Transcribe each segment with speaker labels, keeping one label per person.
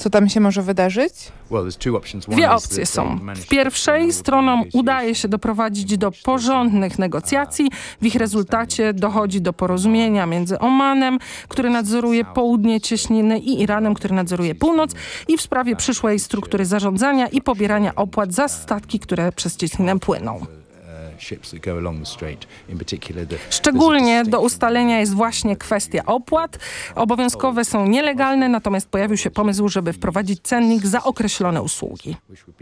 Speaker 1: Co tam się może wydarzyć?
Speaker 2: Dwie opcje są. W pierwszej stronom udaje się doprowadzić do porządnych negocjacji. W ich rezultacie dochodzi do porozumienia między Omanem, który nadzoruje południe cieśniny, i Iranem, który nadzoruje północ, i w sprawie przyszłej struktury zarządzania i pobierania opłat za statki, które przez cieśninę płyną. Szczególnie do ustalenia jest właśnie kwestia opłat. Obowiązkowe są nielegalne, natomiast pojawił się pomysł, żeby wprowadzić cennik za określone usługi.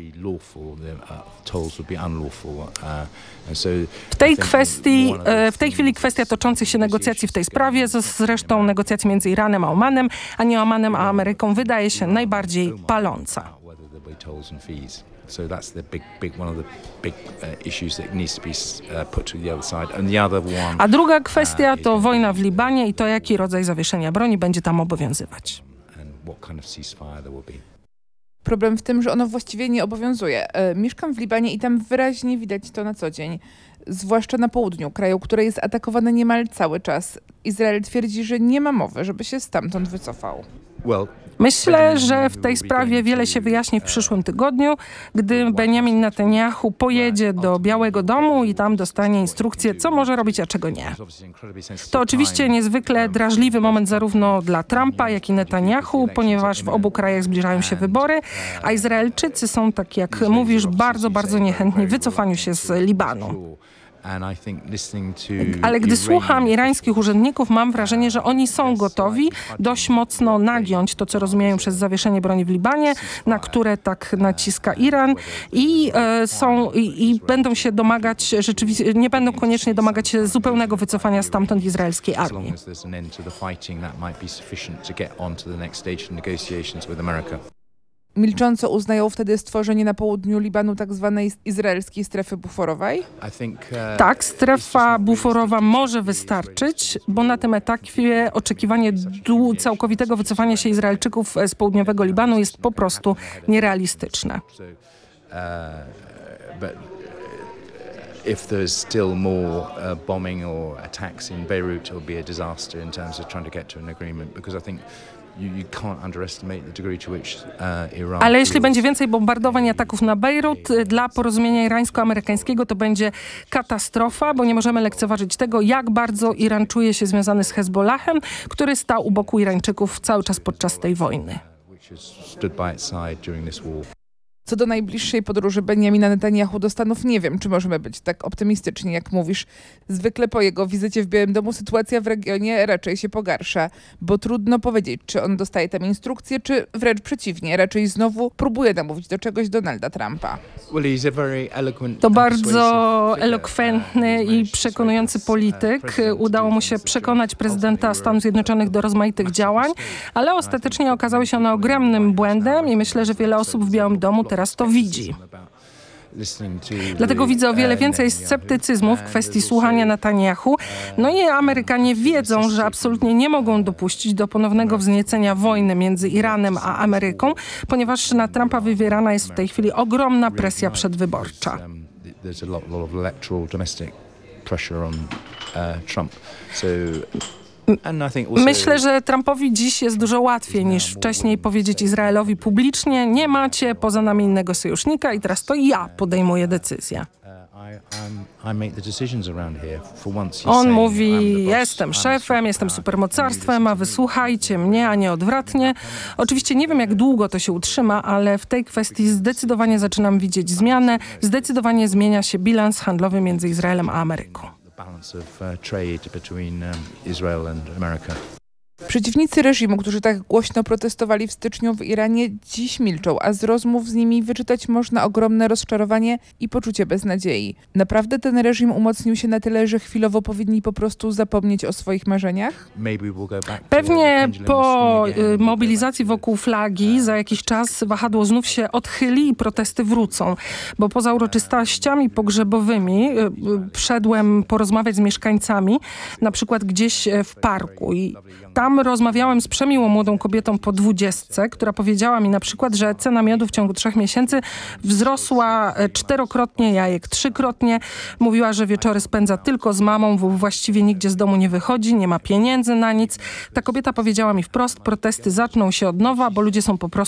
Speaker 2: W tej chwili kwestia toczących się negocjacji w tej sprawie, zresztą negocjacji między Iranem a Omanem, a nie Omanem a Ameryką, wydaje się najbardziej paląca.
Speaker 3: So that's one of the big issues that needs to be put to the other side. And the other one.
Speaker 2: A druga kwestia to wojna w Libanie i to, jaki rodzaj zawieszenia broni będzie tam obowiązywać.
Speaker 3: And what kind of ceasefire there will be.
Speaker 1: Problem w tym, że ono właściwie nie obowiązuje. Mieszkam w Libanie i tam wyraźnie widać to na co dzień. Zwłaszcza na południu kraju, które jest atakowane niemal cały czas. Izrael twierdzi, że nie ma mowy, żeby się stamtąd wycofał.
Speaker 2: Myślę, że w tej sprawie wiele się wyjaśni w przyszłym tygodniu, gdy Benjamin Netanyahu pojedzie do Białego Domu i tam dostanie instrukcję, co może robić, a czego nie. To oczywiście niezwykle drażliwy moment zarówno dla Trumpa, jak i Netanyahu, ponieważ w obu krajach zbliżają się wybory, a Izraelczycy są, tak jak mówisz, bardzo, bardzo niechętni wycofaniu się z Libanu. Ale gdy słucham irańskich urzędników, mam wrażenie, że oni są gotowi dość mocno nagiąć to, co rozumieją przez zawieszenie broni w Libanie, na które tak naciska Iran, i będą się domagać, rzeczywiście nie będą koniecznie domagać się zupełnego wycofania stamtąd izraelskiej armii.
Speaker 1: Milcząco uznają wtedy stworzenie na południu Libanu tak zwanej izraelskiej strefy buforowej?
Speaker 2: Tak, strefa buforowa może wystarczyć, bo na tym etapie oczekiwanie całkowitego wycofania się Izraelczyków z południowego Libanu jest po prostu nierealistyczne.
Speaker 3: If there's still more bombing or attacks in Beirut, it will be a disaster in terms of trying to get to an agreement, because I think you can't underestimate the degree to which Iran.
Speaker 2: Ale jeśli będzie więcej bombardowań i ataków na Bejrut, dla porozumienia irańsko-amerykańskiego to będzie katastrofa, bo nie możemy lekceważyć tego, jak bardzo Iran czuje się związany z Hezbollahem, który stał u boku Irańczyków cały czas podczas tej wojny.
Speaker 1: Co do najbliższej podróży Benjamina Netanyahu do Stanów, nie wiem, czy możemy być tak optymistyczni, jak mówisz. Zwykle po jego wizycie w Białym Domu sytuacja w regionie raczej się pogarsza, bo trudno powiedzieć, czy on dostaje tam instrukcje, czy wręcz przeciwnie, raczej znowu próbuje namówić do czegoś Donalda Trumpa.
Speaker 2: To bardzo elokwentny i przekonujący polityk. Udało mu się przekonać prezydenta Stanów Zjednoczonych do rozmaitych działań, ale ostatecznie okazały się one ogromnym błędem i myślę, że wiele osób w Białym Domu teraz to widzi. Dlatego widzę o wiele więcej sceptycyzmu w kwestii słuchania Netanyahu. No i Amerykanie wiedzą, że absolutnie nie mogą dopuścić do ponownego wzniecenia wojny między Iranem a Ameryką, ponieważ na Trumpa wywierana jest w tej chwili ogromna presja przedwyborcza. Myślę, że Trumpowi dziś jest dużo łatwiej niż wcześniej powiedzieć Izraelowi publicznie: nie macie poza nami innego sojusznika i teraz to ja podejmuję decyzję. On mówi: jestem szefem, jestem supermocarstwem, a wy słuchajcie mnie, a nie odwrotnie. Oczywiście nie wiem, jak długo to się utrzyma, ale w tej kwestii zdecydowanie zaczynam widzieć zmianę. Zdecydowanie zmienia się bilans handlowy między Izraelem a Ameryką.
Speaker 1: Przeciwnicy reżimu, którzy tak głośno protestowali w styczniu w Iranie, dziś milczą, a z rozmów z nimi wyczytać można ogromne rozczarowanie i poczucie beznadziei. Naprawdę ten reżim umocnił się na tyle, że chwilowo powinni po prostu zapomnieć o swoich marzeniach?
Speaker 2: Pewnie po mobilizacji wokół flagi za jakiś czas wahadło znów się odchyli i protesty wrócą, bo poza uroczystościami pogrzebowymi wszedłem porozmawiać z mieszkańcami, na przykład gdzieś w parku, i tam rozmawiałem z przemiłą młodą kobietą po 20, która powiedziała mi na przykład, że cena miodu w ciągu 3 miesięcy wzrosła 4-krotnie, jajek 3-krotnie. Mówiła, że wieczory spędza tylko z mamą, bo właściwie nigdzie z domu nie wychodzi, nie ma pieniędzy na nic. Ta kobieta powiedziała mi wprost: protesty zaczną się od nowa, bo ludzie są po prostu